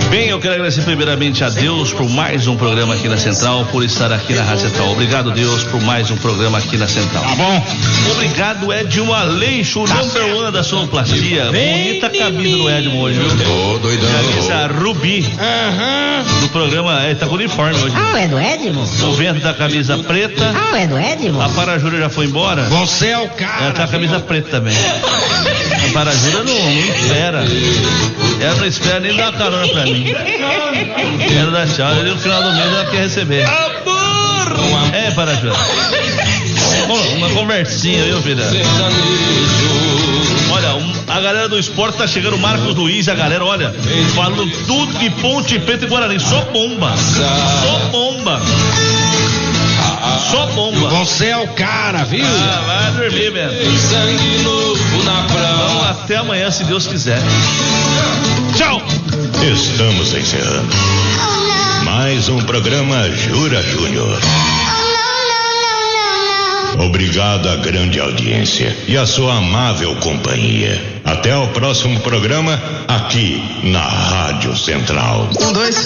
Bem, eu quero agradecer primeiramente a Deus por mais um programa aqui na Central, por estar aqui na Rádio Central. Obrigado, Deus, por mais um programa aqui na Central. Tá bom. Obrigado, Edmo Aleixo, number one da sonoplastia. Bonita camisa do Edmo hoje, viu? Tô doidão. Camisa Rubi. Do programa, tá com uniforme hoje. Ah, é do Edmo? O vento da camisa preta. Ah, é do Edmo? A Parajura já foi embora. Você é o cara. Ela tá com a camisa preta também. A Parajura não espera. Ela não espera nem dar carona pra mim. Quero dar tchau. E no final do mês ela quer receber. Amor! É, Parajura. Uma conversinha, viu, filha? Olha, a galera do esporte tá chegando, o Marcos Luiz e a galera, olha, falando tudo de Ponte Preta e Guarani. Só bomba. Só bomba. Só bomba. Você é o cara, viu? Ah, vai dormir, velho. Sangue novo na praia. Vamos até amanhã, se Deus quiser. Tchau. Estamos encerrando mais um programa Jura Júnior. Obrigado à grande audiência e à sua amável companhia. Até o próximo programa aqui na Rádio Central. 1, 2.